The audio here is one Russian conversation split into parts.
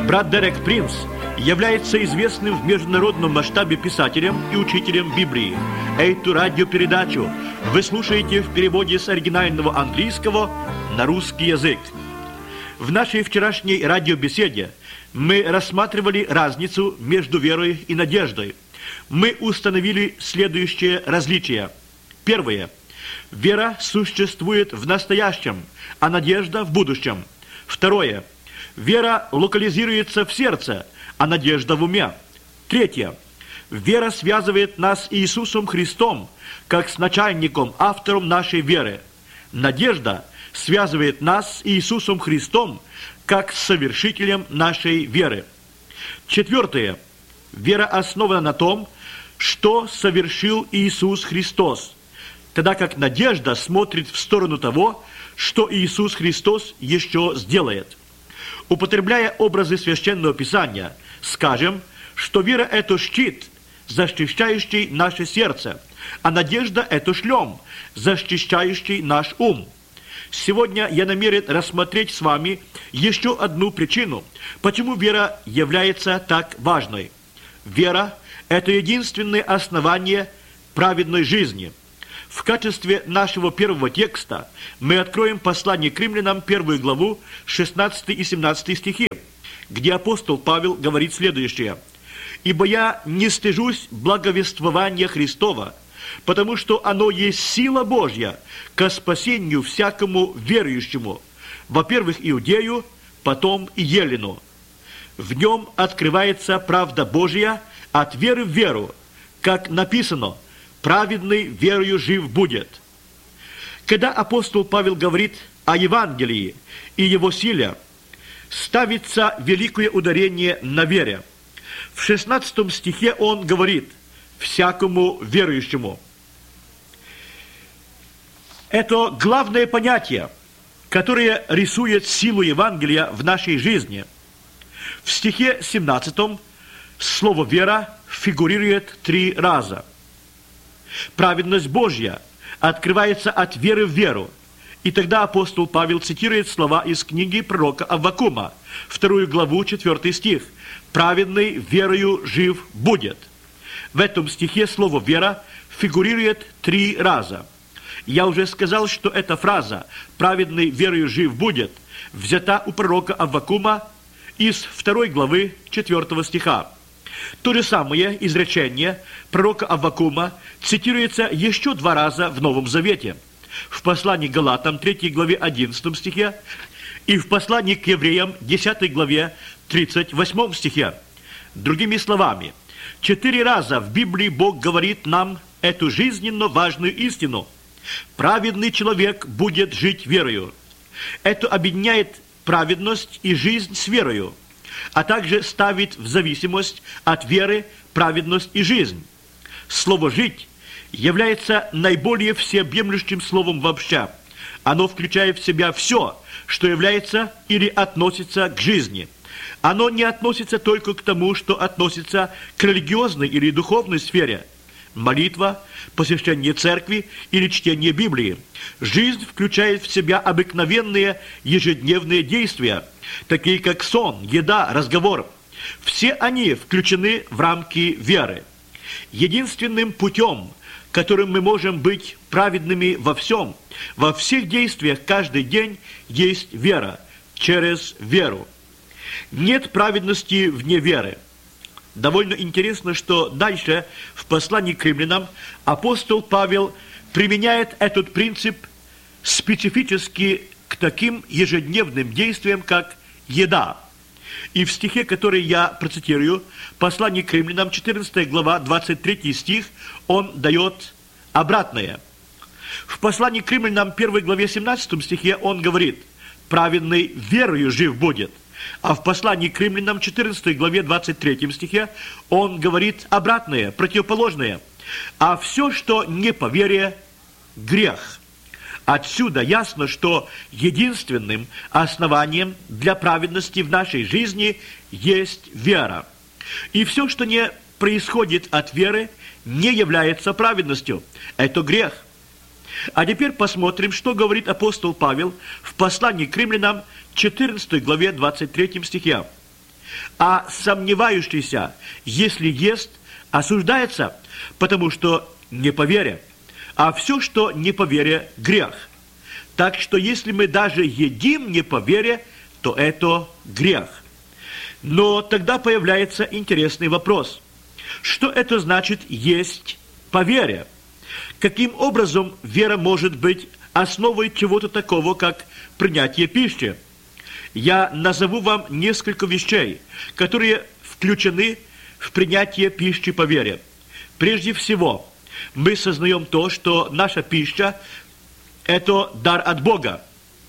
Брат Дерек Принц является известным в международном масштабе писателем и учителем Библии. Эту радиопередачу вы слушаете в переводе с оригинального английского на русский язык. В нашей вчерашней радиобеседе мы рассматривали разницу между верой и надеждой. Мы установили следующее различие. Первое. Вера существует в настоящем, а надежда в будущем. Второе. Вера локализируется в сердце, а надежда в уме. Третье. Вера связывает нас с Иисусом Христом, как с начальником, автором нашей веры. Надежда связывает нас с Иисусом Христом, как с совершителем нашей веры. Четвертое. Вера основана на том, что совершил Иисус Христос, тогда как надежда смотрит в сторону того, что Иисус Христос еще сделает. Употребляя образы Священного Писания, скажем, что вера – это щит, защищающий наше сердце, а надежда – это шлем, защищающий наш ум. Сегодня я намерен рассмотреть с вами еще одну причину, почему вера является так важной. Вера – это единственное основание праведной жизни. В качестве нашего первого текста мы откроем послание к римлянам, 1 главу, 16 и 17 стихи, где апостол Павел говорит следующее. «Ибо я не стыжусь благовествования Христова, потому что оно есть сила Божья ко спасению всякому верующему, во-первых, иудею, потом и елену. В нем открывается правда Божья от веры в веру, как написано, праведный верою жив будет». Когда апостол Павел говорит о Евангелии и его силе, ставится великое ударение на вере. В 16 стихе он говорит «всякому верующему». Это главное понятие, которое рисует силу Евангелия в нашей жизни. В стихе 17 слово «вера» фигурирует 3 раза. Праведность Божья открывается от веры в веру. И тогда апостол Павел цитирует слова из книги пророка Аввакума, 2 главу, 4 стих. «Праведный верою жив будет». В этом стихе слово «вера» фигурирует 3 раза. Я уже сказал, что эта фраза «праведный верою жив будет» взята у пророка Аввакума из 2 главы 4 стиха. То же самое изречение пророка Аввакума цитируется еще 2 раза в Новом Завете. В послании к Галатам, 3 главе 11 стихе, и в послании к Евреям, 10 главе 38 стихе. Другими словами, 4 раза в Библии Бог говорит нам эту жизненно важную истину. Праведный человек будет жить верою. Это объединяет праведность и жизнь с верою, а также ставит в зависимость от веры праведность и жизнь. Слово «жить» является наиболее всеобъемлющим словом вообще. Оно включает в себя все, что является или относится к жизни. Оно не относится только к тому, что относится к религиозной или духовной сфере. Молитва, посещение церкви или чтение Библии. Жизнь включает в себя обыкновенные ежедневные действия, такие как сон, еда, разговор. Все они включены в рамки веры. Единственным путем, которым мы можем быть праведными во всем, во всех действиях каждый день, есть вера, через веру. Нет праведности вне веры. Довольно интересно, что дальше в послании к римлянам апостол Павел применяет этот принцип специфически к таким ежедневным действиям, как еда. И в стихе, который я процитирую, послание к римлянам, 14 глава, 23 стих, он дает обратное. В послании к римлянам, 1 главе, 17 стихе, он говорит «праведный верою жив будет». А в послании к римлянам, 14 главе, 23 стихе, он говорит обратное, противоположное. «А все, что не по вере, грех». Отсюда ясно, что единственным основанием для праведности в нашей жизни есть вера. И все, что не происходит от веры, не является праведностью. Это грех. А теперь посмотрим, что говорит апостол Павел в послании к римлянам, 14 главе, 23 стихе. а сомневающийся, если ест, осуждается, потому что не по вере. А все, что не по вере, грех. Так что если мы даже едим не по вере, то это грех. Но тогда появляется интересный вопрос. Что это значит есть по вере? Каким образом вера может быть основой чего-то такого, как принятие пищи? Я назову вам несколько вещей, которые включены в принятие пищи по вере. Прежде всего, мы сознаем то, что наша пища – это дар от Бога.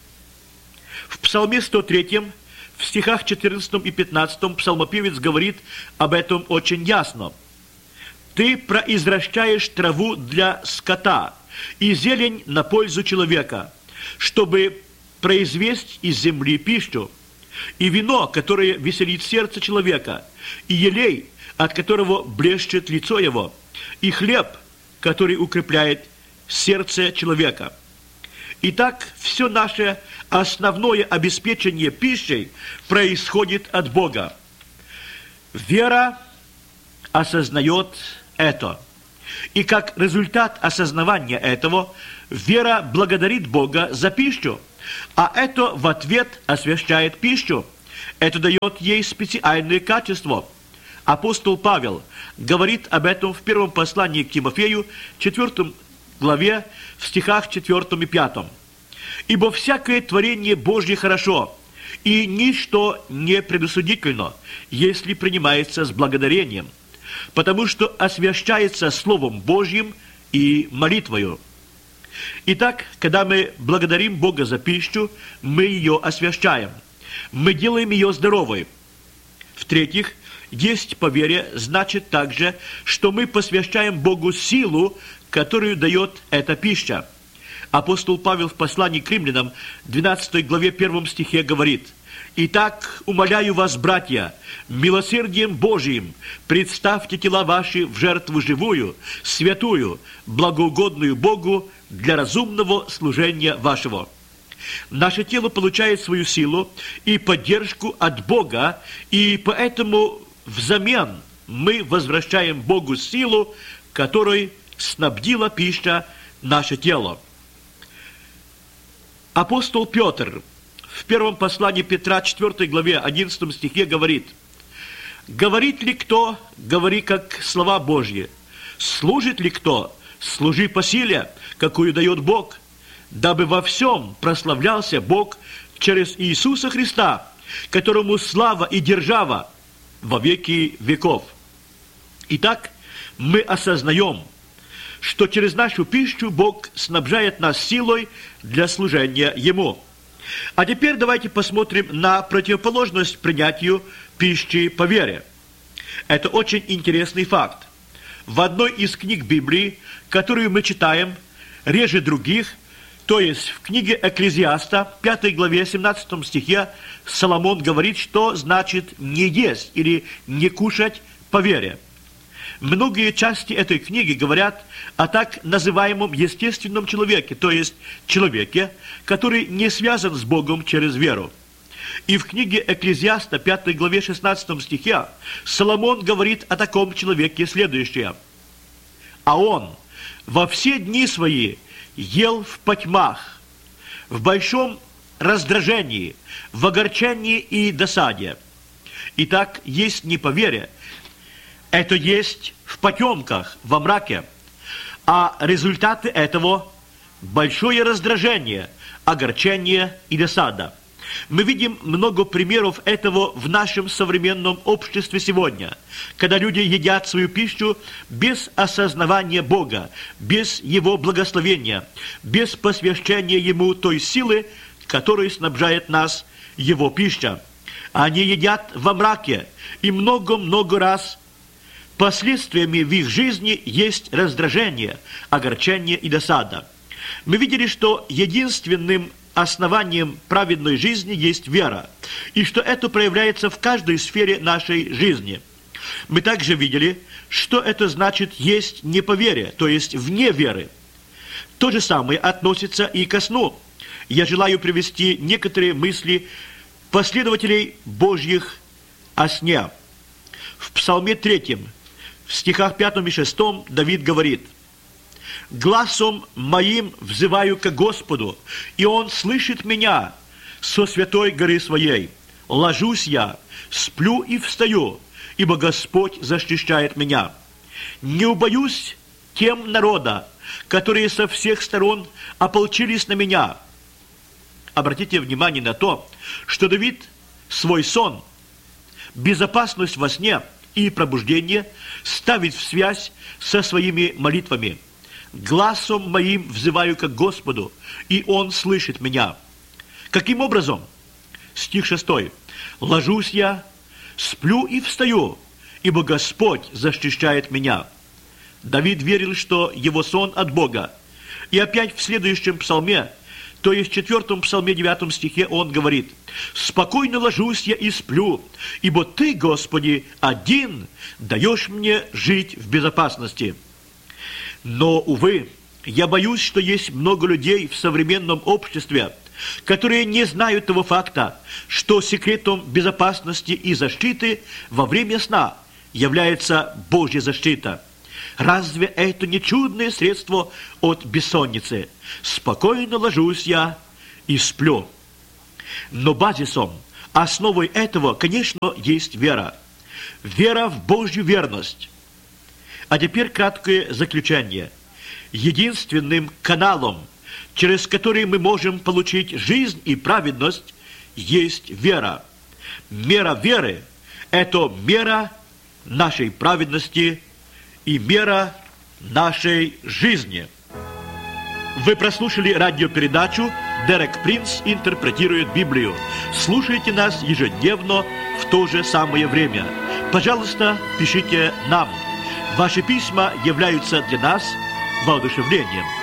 В Псалме 103, в стихах 14 и 15 псалмопевец говорит об этом очень ясно. «Ты произращаешь траву для скота и зелень на пользу человека, чтобы произвести из земли пищу, и вино, которое веселит сердце человека, и елей, от которого блещет лицо его, и хлеб, который укрепляет сердце человека». Итак, все наше основное обеспечение пищей происходит от Бога. Вера осознает это. И как результат осознавания этого, вера благодарит Бога за пищу, а это в ответ освящает пищу. Это дает ей специальное качество. Апостол Павел говорит об этом в первом послании к Тимофею, 4 главе, в стихах 4 и 5. «Ибо всякое творение Божье хорошо, и ничто не предосудительно, если принимается с благодарением, потому что освящается Словом Божьим и молитвою». Итак, когда мы благодарим Бога за пищу, мы ее освящаем. Мы делаем ее здоровой. В-третьих, есть по вере значит также, что мы посвящаем Богу силу, которую дает эта пища. Апостол Павел в послании к римлянам, 12 главе 1 стихе говорит: «Итак, умоляю вас, братья, милосердием Божиим, представьте тела ваши в жертву живую, святую, благоугодную Богу для разумного служения вашего». Наше тело получает свою силу и поддержку от Бога, и поэтому взамен мы возвращаем Богу силу, которой снабдила пища наше тело. Апостол Петр в первом послании Петра, 4 главе, 11 стихе говорит: «Говорит ли кто, говори как слова Божьи. Служит ли кто, служи по силе, какую дает Бог, дабы во всем прославлялся Бог через Иисуса Христа, которому слава и держава во веки веков». Итак, мы осознаем, что через нашу пищу Бог снабжает нас силой для служения Ему. А теперь давайте посмотрим на противоположность принятию пищи по вере. Это очень интересный факт. В одной из книг Библии, которую мы читаем реже других, то есть в книге Экклезиаста, 5 главе, 17 стихе, Соломон говорит, что значит не есть или не кушать по вере. Многие части этой книги говорят о так называемом естественном человеке, то есть человеке, который не связан с Богом через веру. И в книге Экклезиаста, 5 главе, 16 стихе, Соломон говорит о таком человеке следующее: «А он во все дни свои ел в потьмах, в большом раздражении, в огорчении и досаде». Итак, есть не по вере, это есть в потемках, во мраке. А результаты этого – большое раздражение, огорчение и досада. Мы видим много примеров этого в нашем современном обществе сегодня, когда люди едят свою пищу без осознавания Бога, без Его благословения, без посвящения Ему той силы, которой снабжает нас Его пища. Они едят во мраке, и много-много раз последствиями в их жизни есть раздражение, огорчение и досада. Мы видели, что единственным основанием праведной жизни есть вера, и что это проявляется в каждой сфере нашей жизни. Мы также видели, что это значит есть не по вере, то есть вне веры. То же самое относится и ко сну. Я желаю привести некоторые мысли последователей Божьих о сне. В Псалме 3, в стихах 5 и 6 Давид говорит: «Гласом моим взываю ко Господу, и Он слышит меня со святой горы своей. Ложусь я, сплю и встаю, ибо Господь защищает меня. Не убоюсь тем народа, которые со всех сторон ополчились на меня». Обратите внимание на то, что Давид свой сон, безопасность во сне и пробуждение ставит в связь со своими молитвами. «Гласом моим взываю к Господу, и Он слышит меня». Каким образом? Стих 6. «Ложусь я, сплю и встаю, ибо Господь защищает меня». Давид верил, что его сон от Бога. И опять в следующем псалме, то есть в 4 псалме 9 стихе он говорит: «Спокойно ложусь я и сплю, ибо Ты, Господи, один даешь мне жить в безопасности». Но, увы, я боюсь, что есть много людей в современном обществе, которые не знают того факта, что секретом безопасности и защиты во время сна является Божья защита. Разве это не чудное средство от бессонницы? Спокойно ложусь я и сплю. Но базисом, основой этого, конечно, есть вера. Вера в Божью верность. А теперь краткое заключение. Единственным каналом, через который мы можем получить жизнь и праведность, есть вера. Мера веры – это мера нашей праведности и мера нашей жизни. Вы прослушали радиопередачу «Дерек Принц интерпретирует Библию». Слушайте нас ежедневно в то же самое время. Пожалуйста, пишите нам. Ваши письма являются для нас воодушевлением.